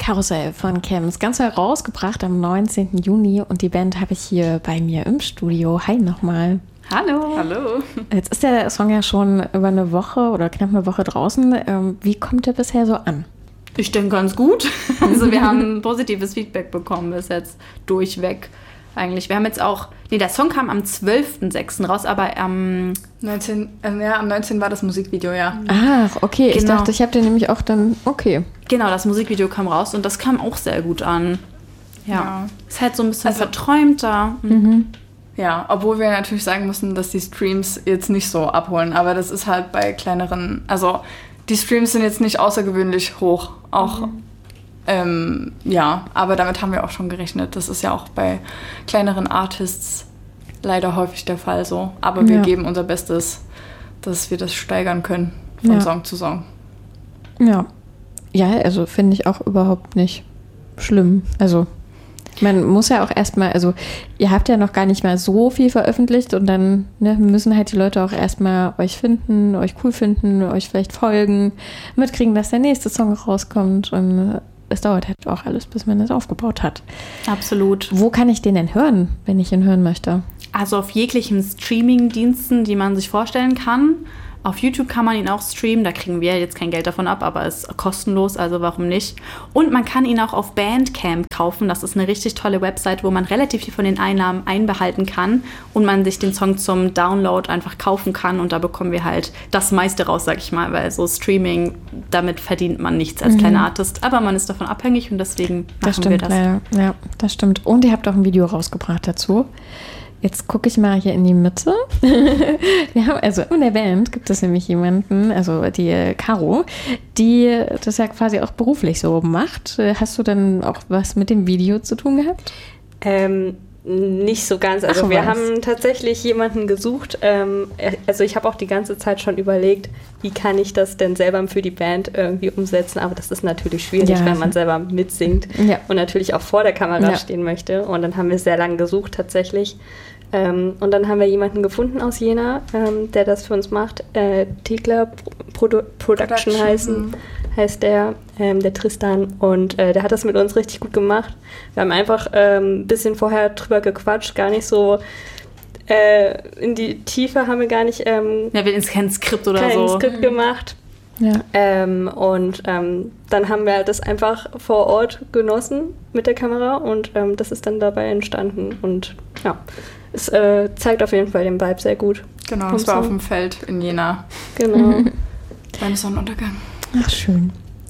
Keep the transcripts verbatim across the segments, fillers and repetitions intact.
Karussell von Chems, ganz neu rausgebracht am neunzehnten Juni und die Band habe ich hier bei mir im Studio. Hi nochmal. Hallo. Hallo. Jetzt ist der Song ja schon über eine Woche oder knapp eine Woche draußen. Wie kommt der bisher so an? Ich denke ganz gut. Also wir haben positives Feedback bekommen bis jetzt durchweg. Eigentlich. Wir haben jetzt auch, nee, der Song kam am zwölften sechsten raus, aber am neunzehnten Äh, ja, am neunzehnten war das Musikvideo, ja. Ach, okay. Genau. Ich dachte, ich habe den nämlich auch dann, okay. Genau, das Musikvideo kam raus und das kam auch sehr gut an. Ja. Ja. Ist halt so ein bisschen Also, verträumter. Mhm. Ja, obwohl wir natürlich sagen müssen, dass die Streams jetzt nicht so abholen, aber das ist halt bei kleineren, also die Streams sind jetzt nicht außergewöhnlich hoch, auch mhm. Ähm, ja, aber damit haben wir auch schon gerechnet. Das ist ja auch bei kleineren Artists leider häufig der Fall so. Aber wir ja. geben unser Bestes, dass wir das steigern können von ja. Song zu Song. Ja, ja, also finde ich auch überhaupt nicht schlimm. Also man muss ja auch erstmal, also ihr habt ja noch gar nicht mal so viel veröffentlicht und dann ne, müssen halt die Leute auch erstmal euch finden, euch cool finden, euch vielleicht folgen, mitkriegen, dass der nächste Song rauskommt und es dauert halt auch alles, bis man das aufgebaut hat. Absolut. Wo kann ich den denn hören, wenn ich ihn hören möchte? Also auf jeglichen Streaming-Diensten, die man sich vorstellen kann. Auf YouTube kann man ihn auch streamen, da kriegen wir jetzt kein Geld davon ab, aber es ist kostenlos, also warum nicht. Und man kann ihn auch auf Bandcamp kaufen, das ist eine richtig tolle Website, wo man relativ viel von den Einnahmen einbehalten kann und man sich den Song zum Download einfach kaufen kann und da bekommen wir halt das meiste raus, sag ich mal, weil so Streaming, damit verdient man nichts als mhm. kleiner Artist, aber man ist davon abhängig und deswegen machen das stimmt, wir das. Ja, ja, das stimmt. Und ihr habt auch ein Video rausgebracht dazu. Jetzt gucke ich mal hier in die Mitte. Wir haben, also in der Band gibt es nämlich jemanden, also die Caro, die das ja quasi auch beruflich so macht. Hast du dann auch was mit dem Video zu tun gehabt? Ähm, nicht so ganz. Also Ach, wir was? haben tatsächlich jemanden gesucht. Ähm, also ich habe auch die ganze Zeit schon überlegt, wie kann ich das denn selber für die Band irgendwie umsetzen. Aber das ist natürlich schwierig, ja. wenn man selber mitsingt ja. und natürlich auch vor der Kamera ja. stehen möchte. Und dann haben wir sehr lange gesucht tatsächlich. Ähm, und dann haben wir jemanden gefunden aus Jena, ähm, der das für uns macht. Äh, Tegler Produ- Production, Production heißen, heißt der, ähm, der Tristan. Und äh, der hat das mit uns richtig gut gemacht. Wir haben einfach ein ähm, bisschen vorher drüber gequatscht, gar nicht so äh, in die Tiefe haben wir gar nicht ähm, Ja, wir haben kein Skript oder kein so. Skript gemacht. Ja. Ähm, und ähm, dann haben wir das einfach vor Ort genossen mit der Kamera und ähm, das ist dann dabei entstanden. Und ja, es äh, zeigt auf jeden Fall den Vibe sehr gut. Genau, Vom das war Song. auf dem Feld in Jena. Genau. Beim Sonnenuntergang. Ach, schön.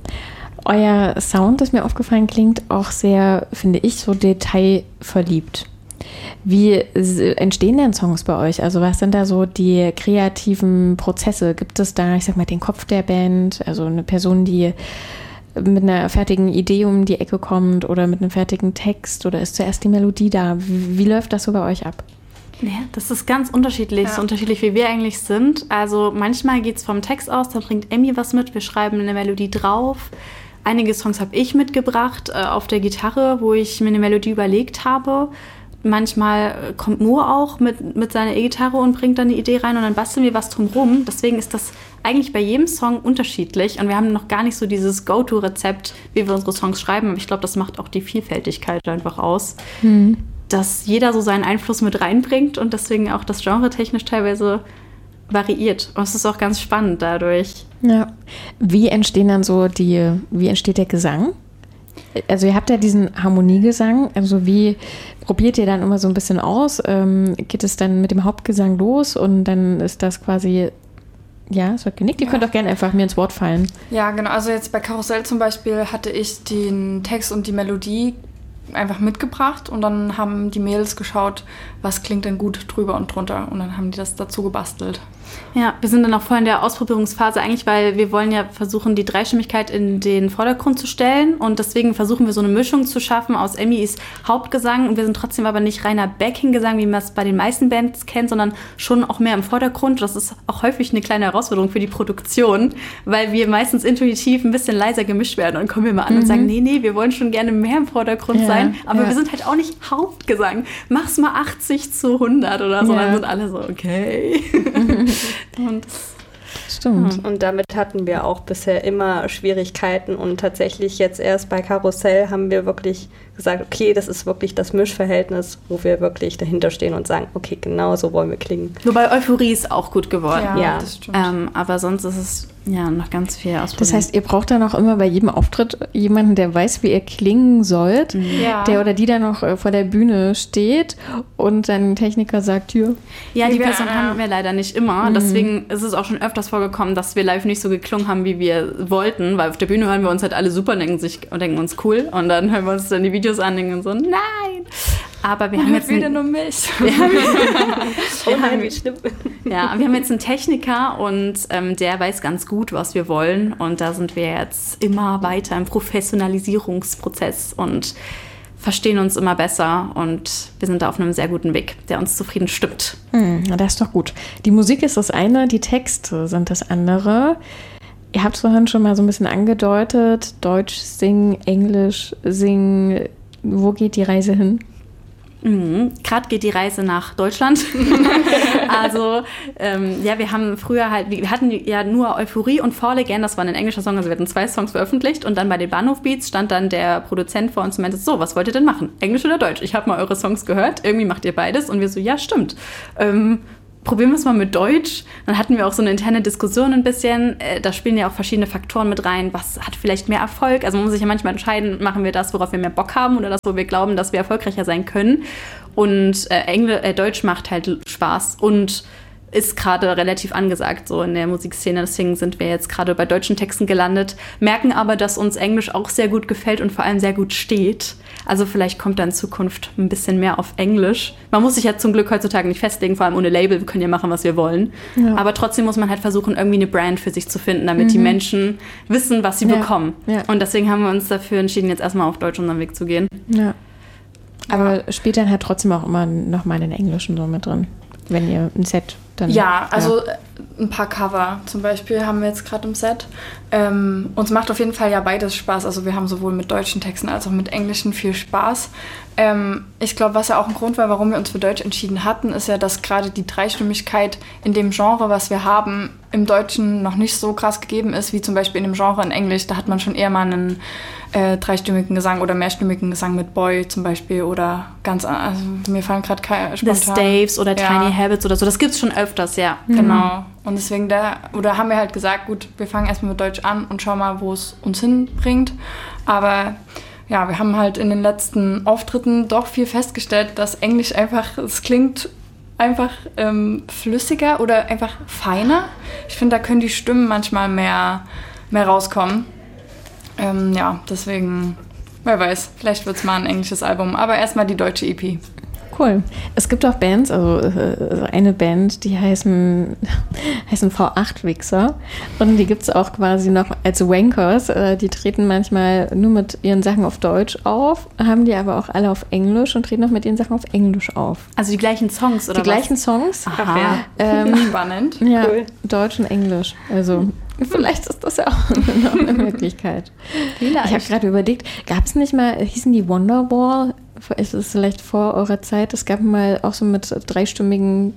Euer Sound, ist mir aufgefallen, klingt auch sehr, finde ich, so detailverliebt. Wie entstehen denn Songs bei euch? Also was sind da so die kreativen Prozesse? Gibt es da, ich sag mal, den Kopf der Band, also eine Person, die mit einer fertigen Idee um die Ecke kommt oder mit einem fertigen Text oder ist zuerst die Melodie da? Wie, wie läuft das so bei euch ab? Ja, das ist ganz unterschiedlich, Ja. so unterschiedlich wie wir eigentlich sind. Also manchmal geht es vom Text aus, dann bringt Emmy was mit, wir schreiben eine Melodie drauf. Einige Songs habe ich mitgebracht äh, auf der Gitarre, wo ich mir eine Melodie überlegt habe. Manchmal kommt Mo auch mit, mit seiner E-Gitarre und bringt dann eine Idee rein und dann basteln wir was drumherum. Deswegen ist das eigentlich bei jedem Song unterschiedlich und wir haben noch gar nicht so dieses Go-To-Rezept, wie wir unsere Songs schreiben. Aber ich glaube, das macht auch die Vielfältigkeit einfach aus, Hm. dass jeder so seinen Einfluss mit reinbringt und deswegen auch das Genre technisch teilweise variiert. Und es ist auch ganz spannend dadurch. Ja. Wie entstehen dann so die, wie entsteht der Gesang? Also ihr habt ja diesen Harmoniegesang, also wie probiert ihr dann immer so ein bisschen aus? Ähm, geht es dann mit dem Hauptgesang los und dann ist das quasi, ja, es wird genickt. Ihr Ja. könnt auch gerne einfach mir ins Wort fallen. Ja, genau. Also jetzt bei Karussell zum Beispiel hatte ich den Text und die Melodie einfach mitgebracht und dann haben die Mädels geschaut, was klingt denn gut drüber und drunter und dann haben die das dazu gebastelt. Ja, wir sind dann auch voll in der Ausprobierungsphase eigentlich, weil wir wollen ja versuchen, die Dreistimmigkeit in den Vordergrund zu stellen und deswegen versuchen wir so eine Mischung zu schaffen aus Emmys Hauptgesang und wir sind trotzdem aber nicht reiner Backing-Gesang, wie man es bei den meisten Bands kennt, sondern schon auch mehr im Vordergrund. Das ist auch häufig eine kleine Herausforderung für die Produktion, weil wir meistens intuitiv ein bisschen leiser gemischt werden und kommen wir mal an Mhm. und sagen, nee, nee, wir wollen schon gerne mehr im Vordergrund Ja, sein, aber ja. wir sind halt auch nicht Hauptgesang. Mach's mal achtzig zu hundert oder so, Ja. dann sind alle so, okay. Und das stimmt. Und damit hatten wir auch bisher immer Schwierigkeiten und tatsächlich jetzt erst bei Karussell haben wir wirklich gesagt, okay, das ist wirklich das Mischverhältnis, wo wir wirklich dahinter stehen und sagen, okay, genau so wollen wir klingen. Wobei Euphorie ist auch gut geworden. Ja, Ja. das stimmt. Ähm, aber sonst ist es ja noch ganz viel ausprobieren. Das heißt, ihr braucht dann auch immer bei jedem Auftritt jemanden, der weiß, wie ihr klingen sollt, Ja. der oder die dann noch äh, vor der Bühne steht und dann ein Techniker sagt, hier, ja, die Wir- Person ja. haben wir leider nicht immer. Deswegen ist es auch schon öfters vorgekommen, dass wir live nicht so geklungen haben, wie wir wollten, weil auf der Bühne hören wir uns halt alle super und denken, sich, und denken uns cool und dann hören wir uns dann die Videos an und denken so, nein. Aber wir haben jetzt wieder einen, nur mich. Oh nein, wie schlimm. ja, wir haben jetzt einen Techniker und ähm, der weiß ganz gut, was wir wollen und da sind wir jetzt immer weiter im Professionalisierungsprozess und verstehen uns immer besser und wir sind da auf einem sehr guten Weg, der uns zufrieden stimmt. hm, na, das ist doch gut. Die Musik ist das eine, die Texte sind das andere. Ihr habt es vorhin schon mal so ein bisschen angedeutet, Deutsch singen, Englisch singen, wo geht die Reise hin? Mhm. Gerade geht die Reise nach Deutschland. also, ähm, ja, wir haben früher halt, wir hatten ja nur Euphorie und Fall Again, das war ein englischer Song, also wir hatten zwei Songs veröffentlicht und dann bei den Bahnhof-Beats stand dann der Produzent vor uns und meinte, so, was wollt ihr denn machen? Englisch oder Deutsch? Ich habe mal eure Songs gehört, irgendwie macht ihr beides und wir so, ja, stimmt. Ähm, probieren wir es mal mit Deutsch. Dann hatten wir auch so eine interne Diskussion ein bisschen. Äh, da spielen ja auch verschiedene Faktoren mit rein. Was hat vielleicht mehr Erfolg? Also man muss sich ja manchmal entscheiden, machen wir das, worauf wir mehr Bock haben oder das, wo wir glauben, dass wir erfolgreicher sein können. Und äh, Engl- äh, Deutsch macht halt Spaß und ist gerade relativ angesagt so in der Musikszene. Deswegen sind wir jetzt gerade bei deutschen Texten gelandet, merken aber, dass uns Englisch auch sehr gut gefällt und vor allem sehr gut steht. Also vielleicht kommt da in Zukunft ein bisschen mehr auf Englisch. Man muss sich ja zum Glück heutzutage nicht festlegen, vor allem ohne Label. Wir können ja machen, was wir wollen. Ja. Aber trotzdem muss man halt versuchen, irgendwie eine Brand für sich zu finden, damit die Menschen wissen, was sie Ja. bekommen. Ja. Und deswegen haben wir uns dafür entschieden, jetzt erstmal auf Deutsch unseren Weg zu gehen. Ja. Aber spielt dann halt trotzdem auch immer nochmal den Englischen so mit drin, wenn ihr ein Set dann... Ja, also ein paar Cover zum Beispiel haben wir jetzt gerade im Set. Ähm, uns macht auf jeden Fall ja beides Spaß. Also wir haben sowohl mit deutschen Texten als auch mit englischen viel Spaß. Ähm, ich glaube, was ja auch ein Grund war, warum wir uns für Deutsch entschieden hatten, ist ja, dass gerade die Dreistimmigkeit in dem Genre, was wir haben, im Deutschen noch nicht so krass gegeben ist, wie zum Beispiel in dem Genre in Englisch. Da hat man schon eher mal einen äh, dreistimmigen Gesang oder mehrstimmigen Gesang mit Boy zum Beispiel oder ganz, also mir fallen gerade keine The spontan. Staves oder Ja. Tiny Habits oder so, das gibt's schon öfters, ja. Genau. Und deswegen da, oder haben wir halt gesagt, gut, wir fangen erstmal mit Deutsch an und schauen mal, wo es uns hinbringt. Aber ja, wir haben halt in den letzten Auftritten doch viel festgestellt, dass Englisch einfach, es klingt einfach ähm, flüssiger oder einfach feiner. Ich finde, da können die Stimmen manchmal mehr, mehr rauskommen. Ähm, ja, deswegen, wer weiß, vielleicht wird es mal ein englisches Album, aber erstmal die deutsche E P. Cool. Es gibt auch Bands, also äh, eine Band, die heißen, heißen V acht Wichser. Und die gibt es auch quasi noch als Wankers. Äh, die treten manchmal nur mit ihren Sachen auf Deutsch auf, haben die aber auch alle auf Englisch und treten auch mit ihren Sachen auf Englisch auf. Also die gleichen Songs oder die was? gleichen Songs. Aha. ja. Ähm, Spannend. ja, Cool. Deutsch und Englisch. Also vielleicht ist das ja auch noch eine Möglichkeit. Vielleicht. Ich habe gerade überlegt, gab es nicht mal, hießen die Wonderwall? Ist es vielleicht vor eurer Zeit? Es gab mal auch so mit dreistimmigen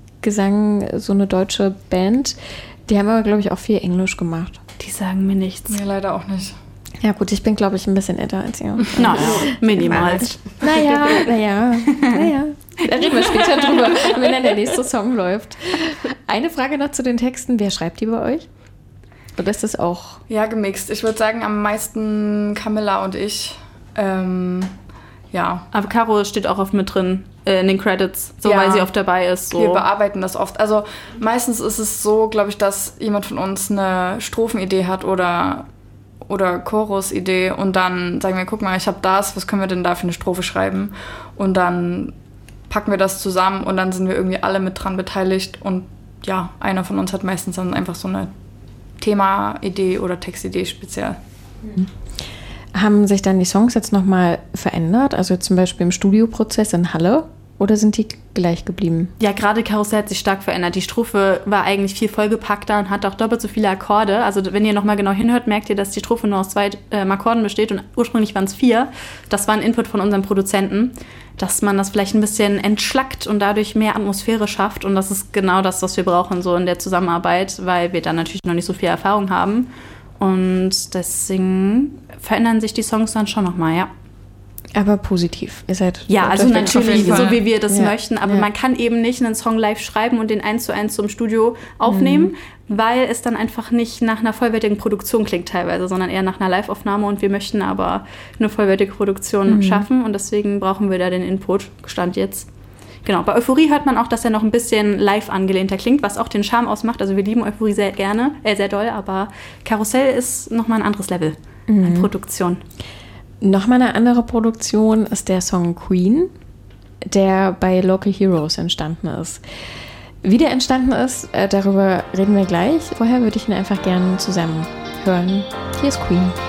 Gesang so eine deutsche Band. Die haben aber, glaube ich, auch viel Englisch gemacht. Die sagen mir nichts. Mir leider auch nicht. Ja gut, ich bin, glaube ich, ein bisschen älter als ihr. Naja, minimal. Naja, naja, naja. Da reden wir später drüber, wenn dann der nächste Song läuft. Eine Frage noch zu den Texten. Wer schreibt die bei euch? Oder ist das auch... Ja, gemixt. Ich würde sagen, am meisten Camilla und ich. Ähm, ja, Aber Caro steht auch oft mit drin äh, in den Credits, so Ja. weil sie oft dabei ist. So. wir bearbeiten das oft. Also meistens ist es so, glaube ich, dass jemand von uns eine Strophenidee hat oder, oder Chorusidee und dann sagen wir, guck mal, ich habe das, was können wir denn da für eine Strophe schreiben? Und dann packen wir das zusammen und dann sind wir irgendwie alle mit dran beteiligt und ja, einer von uns hat meistens dann einfach so eine Thema-Idee oder Textidee speziell. Haben sich dann die Songs jetzt nochmal verändert? Also zum Beispiel im Studioprozess in Halle? Oder sind die gleich geblieben? Ja, gerade Karussell hat sich stark verändert. Die Strophe war eigentlich viel vollgepackter und hat auch doppelt so viele Akkorde. Also wenn ihr nochmal genau hinhört, merkt ihr, dass die Strophe nur aus zwei ähm, Akkorden besteht und ursprünglich waren es vier. Das war ein Input von unserem Produzenten, dass man das vielleicht ein bisschen entschlackt und dadurch mehr Atmosphäre schafft. Und das ist genau das, was wir brauchen so in der Zusammenarbeit, weil wir dann natürlich noch nicht so viel Erfahrung haben. Und deswegen verändern sich die Songs dann schon nochmal, ja. Aber positiv. Ihr seid ja, also natürlich, so wie wir das ja. möchten. Aber ja. man kann eben nicht einen Song live schreiben und den eins zu eins zum Studio aufnehmen, mhm. weil es dann einfach nicht nach einer vollwertigen Produktion klingt teilweise, sondern eher nach einer Live-Aufnahme. Und wir möchten aber eine vollwertige Produktion mhm. schaffen. Und deswegen brauchen wir da den Input. Stand jetzt. Genau, bei Euphorie hört man auch, dass er noch ein bisschen live angelehnter klingt, was auch den Charme ausmacht. Also wir lieben Euphorie sehr gerne, äh, sehr doll. Aber Karussell ist nochmal ein anderes Level mhm. an Produktion. Nochmal eine andere Produktion ist der Song Queen, der bei Local Heroes entstanden ist. Wie der entstanden ist, äh, darüber reden wir gleich. Vorher würde ich ihn einfach gerne zusammen hören. Hier ist Queen.